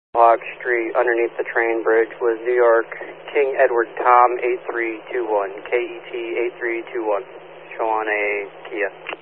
Hawk Street underneath the train bridge was New York King Edward Tom 8321, KET 8321. Show on a Kia.